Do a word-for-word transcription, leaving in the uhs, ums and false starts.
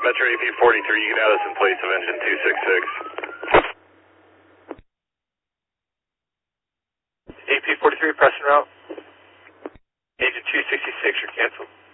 Metro A P forty-three, you can add us in place of engine two six six. A P forty-three, press en route. Engine two sixty-six, you're canceled.